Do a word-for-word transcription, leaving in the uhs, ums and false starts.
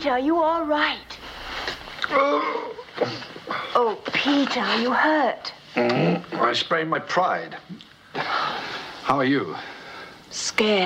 Peter, are you all right? Oh, Peter, are you hurt? Mm, I sprained my pride. How are you? Scared.